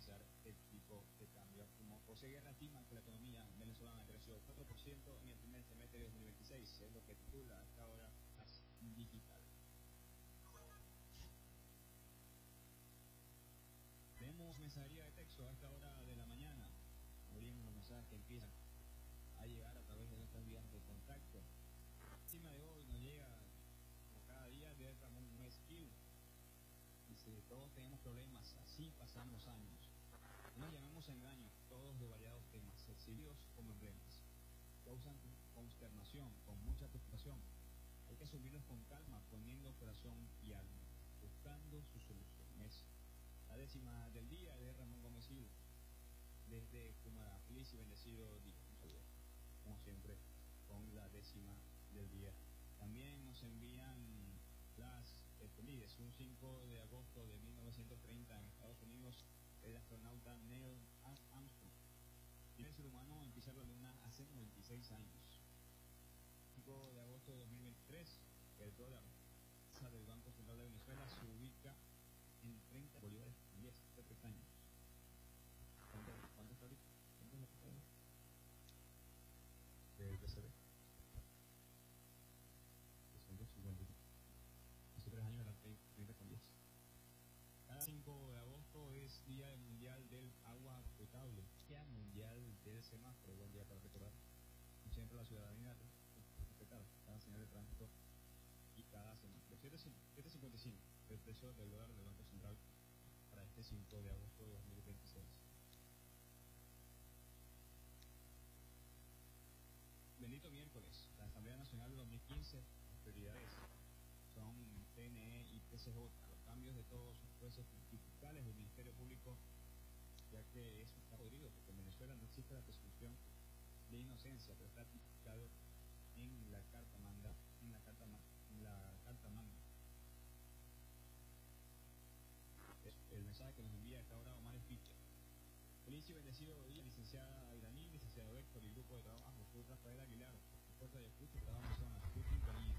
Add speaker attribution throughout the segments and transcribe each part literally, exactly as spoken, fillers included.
Speaker 1: realizar el tipo de cambio. Como José Guerra estima que la economía venezolana creció cuatro por ciento en el primer semestre de dos mil veintiséis, es lo que titula hasta ahora As Digital. Tenemos mensajería de texto a esta hora de la mañana. Abrimos los mensajes que empiezan a llegar a través de nuestras vías de contacto. Encima de hoy nos llega, como cada día, de Ramón Mesquil. Dice, todos tenemos problemas, así pasan los años. No nos llamemos engaños, todos de variados temas, sencillos como emblemas. Causan consternación, con mucha preocupación. Hay que asumirlos con calma, poniendo corazón y alma, buscando su solución. Es la décima del día de Ramón Gómez Gil, desde Cumaná. Feliz y bendecido día. Un saludo, como siempre, con la décima del día. También nos envían las efemérides. Un cinco de agosto de mil novecientos treinta en Estados Unidos, el astronauta Neil Armstrong, el ser humano en pisar la luna hace noventa y seis años. cinco de agosto de dos mil veintitrés, el dólar del Banco Central de Venezuela se ubica en treinta bolívares con diez, hace tres años. ¿Cuánto, cuánto está ahorita? ¿Cuánto es la cosa del B C B? trescientos cincuenta. Hace tres años era treinta con diez. Cada cinco de agosto es Día Mundial del Agua Potable, Día Mundial del Semáforo, buen día para recordar. Como siempre, la ciudadanía respetar cada señal de tránsito y cada semáforo. siete cincuenta y cinco, el precio del dólar del Banco Central para este cinco de agosto de dos mil veintiséis. Bendito miércoles, la Asamblea Nacional de dos mil quince, las prioridades son T N E y T C J, los cambios de todos sus jueces y fiscales del Ministerio Público, ya que eso está podrido, porque en Venezuela no existe la presunción de inocencia, pero está tipificado en la Carta Magna, en la Carta, en la Carta Magna. Es el mensaje que nos envía esta hora Omar Espiche. Feliz y bendecido día, licenciada Iraní, licenciado Héctor y grupo de trabajo. Soy Rafael Aguilar, Fuerza de Ayacucho, Estado Amazonas, tu sintonía.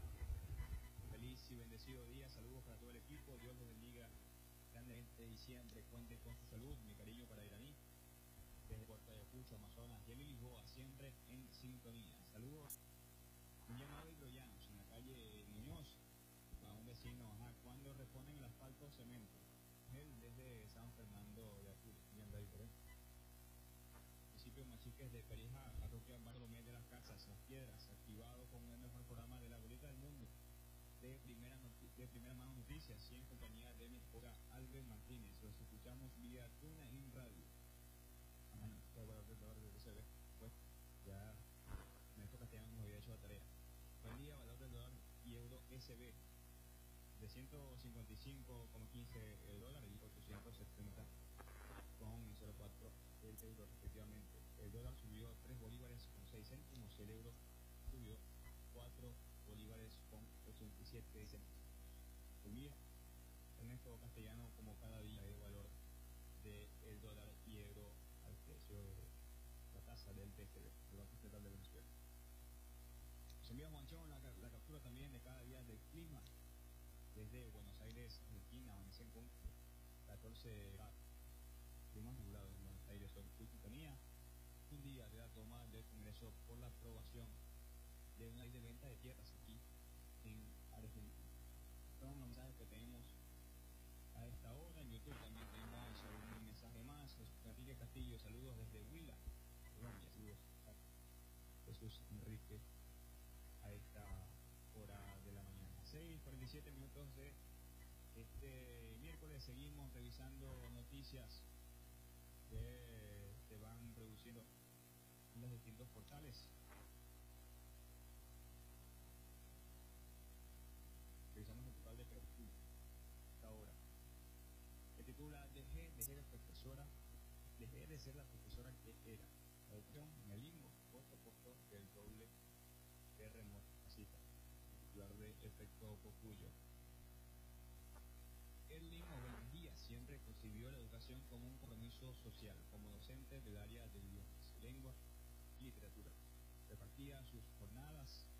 Speaker 1: Feliz y bendecido día, saludos para todo el equipo, Dios los bendiga grandemente y siempre cuente con su salud. Mi cariño para Iraní, desde Puerto Ayacucho, Amazonas, Yeli Lisboa, siempre en sintonía. Saludos. Un llamado de Troyanos en la calle Muñoz a un vecino, ajá, cuando reponen el asfalto cemento. Él desde San Fernando de Apure, bien de diferente. Municipio Machiques de Perijá, parroquia Bartolomé de las Casas, Las Piedras, activado con el mejor programa de la bolita del mundo, de primera de primera mano noticias, y en compañía de mi esposa Albert Martínez. Los escuchamos vía Tuna in Radio. Amén. Pues ya Néstor Castellano nos había hecho la tarea. Buen día, valor del dólar y euro S B de ciento cincuenta y cinco coma quince el dólar y ochocientos setenta con cero cuatro el euro respectivamente. El dólar subió tres bolívares con seis céntimos, el euro subió cuatro bolívares con ochenta y siete céntimos. Buen día, Ernesto Castellano, como cada día, el valor del dólar y euro al precio de la tasa del B C B, el Banco Central de Venezuela. Se envía Juanchón la, la captura también de cada día del clima desde Buenos Aires, Argentina, amanecen con catorce grados. Clima nublado en Buenos Aires, sobre su sintonía. Un día de la toma del Congreso por la aprobación de una ley de venta de tierras aquí en Argentina. Son los mensajes que tenemos a esta hora. En YouTube también tenemos un mensaje más. Enrique Castillo, saludos desde Huila, Colombia. Saludos a Jesús Enrique a esta hora de la mañana. seis cuarenta y siete minutos de este miércoles. Seguimos revisando noticias que se van produciendo en los distintos portales. Revisamos el portal de Perú hasta ahora. Que titula Dejé de ser la profesora, dejé de ser la profesora que era. La opción en el limbo, costo costo del doble de remoto. Cita. Titular de Efecto Cocuyo. El Limo Díaz siempre concibió la educación como un compromiso social. Como docente del área de idiomas, lengua y literatura, repartía sus jornadas